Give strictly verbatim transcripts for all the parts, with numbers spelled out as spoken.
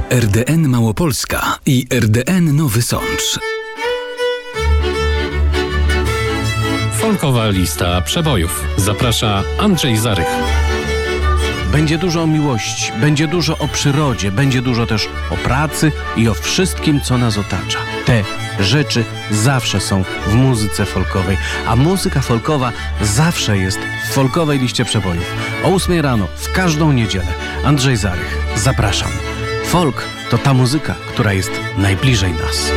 R D N Małopolska i R D N Nowy Sącz. Folkowa lista przebojów. Zaprasza Andrzej Zarych. Będzie dużo o miłości, będzie dużo o przyrodzie, będzie dużo też o pracy i o wszystkim, co nas otacza. Te rzeczy zawsze są w muzyce folkowej, a muzyka folkowa zawsze jest w folkowej liście przebojów. O ósmej rano, w każdą niedzielę. Andrzej Zarych, zapraszam. Folk to ta muzyka, która jest najbliżej nas.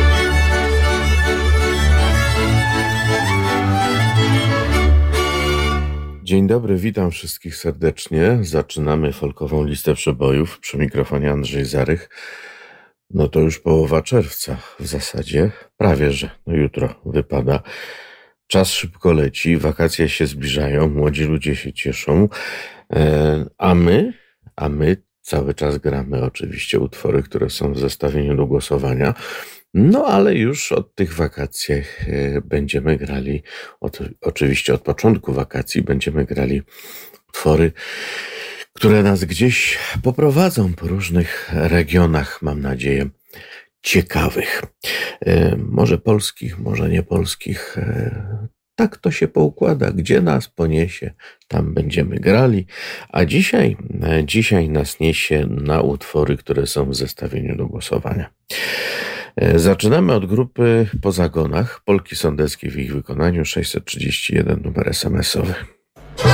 Dzień dobry, witam wszystkich serdecznie. Zaczynamy folkową listę przebojów. Przy mikrofonie Andrzej Zarych. No to już połowa czerwca w zasadzie, prawie że no jutro wypada. Czas szybko leci, wakacje się zbliżają, młodzi ludzie się cieszą, a my, a my cały czas gramy oczywiście utwory, które są w zestawieniu do głosowania. No ale już od tych wakacji będziemy grali, od, oczywiście od początku wakacji będziemy grali utwory, które nas gdzieś poprowadzą po różnych regionach, mam nadzieję, ciekawych. E, może polskich, może nie polskich. E, tak to się poukłada. Gdzie nas poniesie, tam będziemy grali. A dzisiaj, e, dzisiaj nas niesie na utwory, które są w zestawieniu do głosowania. Zaczynamy od grupy Po Zagonach, Polki Sądeckiej w ich wykonaniu, sześćset trzydzieści jeden numer es em esowy.